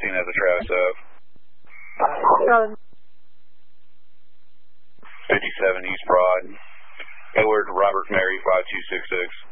16 as a Travis F. 57 East Broad. Edward Robert Mary 5266.